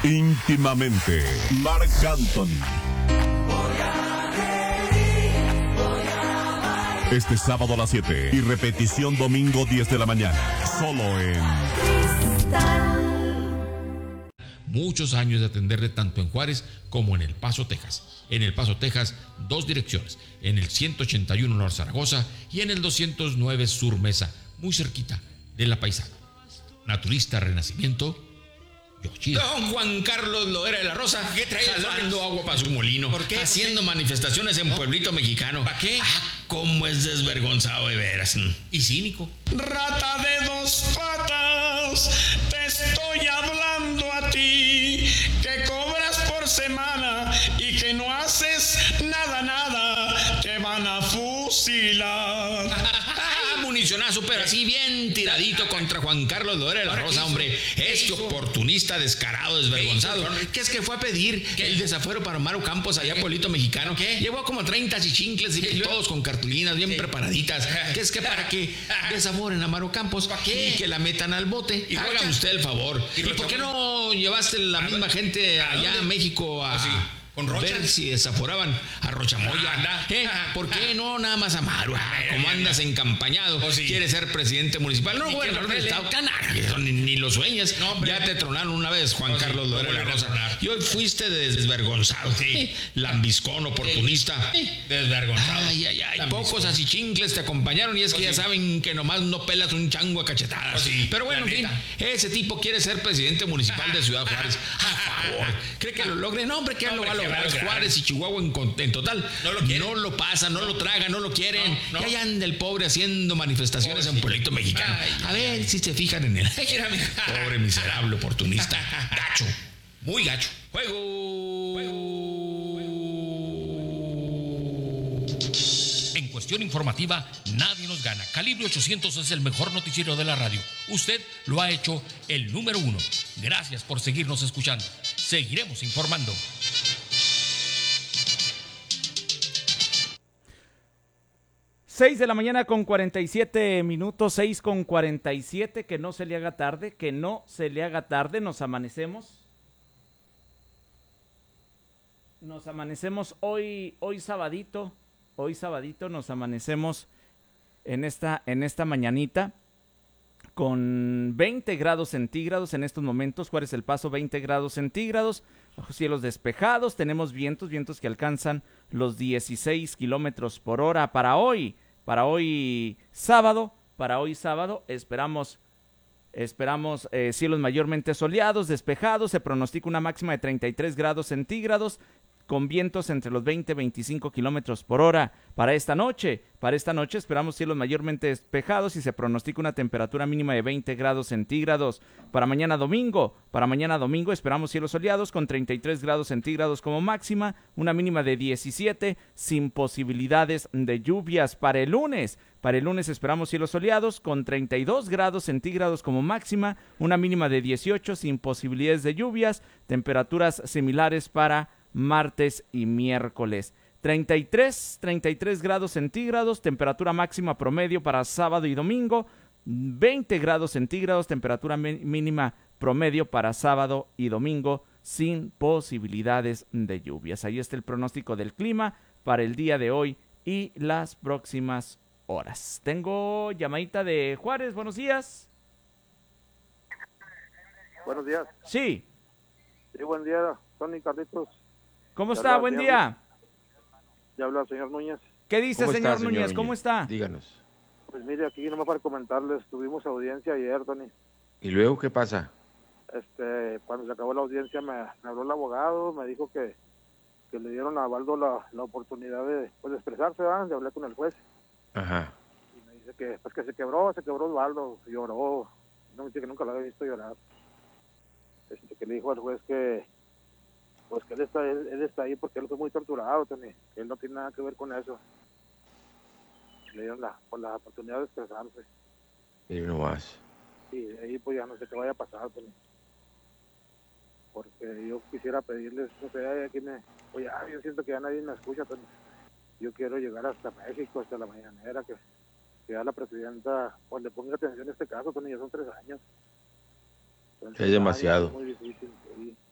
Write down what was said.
Íntimamente, Marc Anthony. Este sábado a las 7 y repetición domingo 10 de la mañana. Solo en Muchos años de atenderle tanto en Juárez como en El Paso, Texas. En El Paso, Texas, 2 direcciones. En el 181 North Zaragoza y en el 209 Sur Mesa, muy cerquita de La Paisana. Naturista Renacimiento, Yoshida. Don Juan Carlos Loera de la Rosa, ¿Qué trae? jalando agua para su molino. ¿Por qué? Haciendo manifestaciones en Pueblito Mexicano. ¿Para qué? Cómo es desvergonzado de veras. Y cínico. Rata de 2 patas, te estoy hablando a ti, que cobras por semana y que no haces nada, te van a fusilar. Municionazo, pero así bien tiradito contra Juan Carlos Loera de la Rosa, hombre. Este oportunista descarado, desvergonzado. ¿Qué es que fue a pedir el desafuero para Maru Campos allá a Pueblito Mexicano? ¿Qué? Llevó como 30 chichincles y todos con cartulinas bien preparaditas. ¿Qué es que para que desaforen a Maru Campos y que la metan al bote? Y hagan usted el favor. ¿Y por qué no llevaste la misma gente allá a México a... Con Rocha. Ver si desaforaban a Rochamoya. ¿Por qué no nada más a Maru? Como andas encampañado, quieres ser presidente municipal. No, gobernador del estado, canario, ni lo sueñas. No, ya te tronaron una vez, Juan Carlos Loera de la Rosa. Y hoy fuiste desvergonzado. Lambiscón, oportunista. Desvergonzado. Ay. Pocos así chincles te acompañaron y es que ya saben que nomás no pelas un chango a cachetadas. Pero bueno, en fin, ese tipo quiere ser presidente municipal de Ciudad Juárez. A favor. ¿Cree que lo logre? No, hombre, que lo va a lograr. Juárez y Chihuahua en total no lo pasa, no lo traga, no lo quieren. Y allá anda el pobre haciendo manifestaciones en Pueblito Mexicano. A ver si se fijan en él. Pobre miserable oportunista. Gacho, muy gacho. Juego. En cuestión informativa, nadie nos gana. Calibre 800 es el mejor noticiero de la radio. Usted lo ha hecho el número 1. Gracias por seguirnos escuchando. Seguiremos informando. 6 de la mañana con 47 minutos, 6 con 47, que no se le haga tarde, nos amanecemos hoy sabadito, nos amanecemos en esta mañanita con 20 grados centígrados en estos momentos. Juárez El Paso, 20 grados centígrados, bajo cielos despejados, tenemos vientos que alcanzan los 16 kilómetros por hora para hoy sábado, esperamos cielos mayormente soleados, despejados, se pronostica una máxima de 33 grados centígrados, con vientos entre los 20 y 25 kilómetros por hora. Para esta noche esperamos cielos mayormente despejados y se pronostica una temperatura mínima de 20 grados centígrados. Para mañana domingo esperamos cielos soleados con 33 grados centígrados como máxima, una mínima de 17 sin posibilidades de lluvias. Para el lunes esperamos cielos soleados con 32 grados centígrados como máxima, una mínima de 18 sin posibilidades de lluvias, temperaturas similares para martes y miércoles. 33 grados centígrados, temperatura máxima promedio para sábado y domingo, 20 grados centígrados, temperatura mínima promedio para sábado y domingo, sin posibilidades de lluvias. Ahí está el pronóstico del clima para el día de hoy y las próximas horas. Tengo llamadita de Juárez, buenos días. Buenos días. Sí. Sí, buen día, Tony, Carlitos. ¿Cómo está? Buen día. Ya habla el señor Núñez. ¿Qué dice, señor Núñez? ¿Cómo está? Díganos. Pues mire, aquí nomás para comentarles, tuvimos audiencia ayer, Tony. ¿Y luego qué pasa? Cuando se acabó la audiencia me habló el abogado, me dijo que le dieron a Baldo la oportunidad de expresarse, ¿verdad? De hablar con el juez. Ajá. Y me dice que se quebró Baldo, lloró. No me dice que nunca lo había visto llorar. Que le dijo al juez que él está ahí porque él fue muy torturado, Tony. Él no tiene nada que ver con eso. Le dieron la oportunidad de expresarse. Y no más. Y ahí pues ya no sé qué vaya a pasar, Tony. Porque yo quisiera pedirles, no sé, yo siento que ya nadie me escucha, Tony. Yo quiero llegar hasta México, hasta la mañanera, que ya la presidenta pues le ponga atención a este caso, Tony, ya son 3 años. Entonces, Es demasiado. Es muy difícil, sí.